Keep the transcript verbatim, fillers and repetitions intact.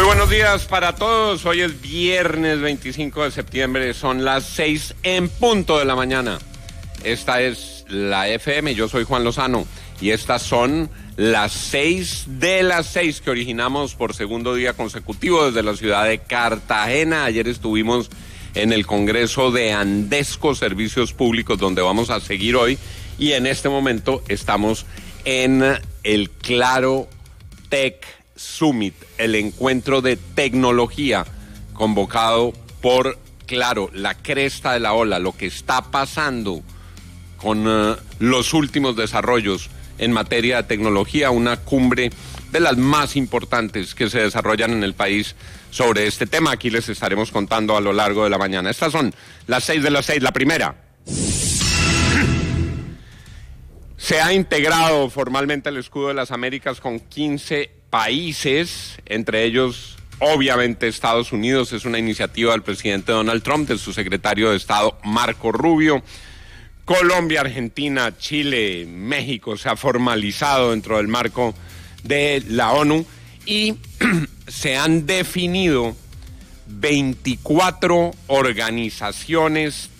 buenos días para todos. Hoy es viernes veinticinco de septiembre, son las seis en punto de la mañana. Esta es la F M, yo soy Juan Lozano y estas son las seis de las seis que originamos por segundo día consecutivo desde la ciudad de Cartagena. Ayer estuvimos en el Congreso de Andesco Servicios Públicos, donde vamos a seguir hoy, y en este momento estamos en el Claro Tech Summit, el encuentro de tecnología convocado por Claro, la cresta de la ola, lo que está pasando con uh, los últimos desarrollos en materia de tecnología, una cumbre de las más importantes que se desarrollan en el país sobre este tema. Aquí les estaremos contando a lo largo de la mañana. Estas son las seis de las seis. La primera. Se ha integrado formalmente el escudo de las Américas con quince países, entre ellos, obviamente, Estados Unidos. Es una iniciativa del presidente Donald Trump, de su secretario de Estado, Marco Rubio. Colombia, Argentina, Chile, México se ha formalizado dentro del marco de la ONU y se han definido veinticuatro organizaciones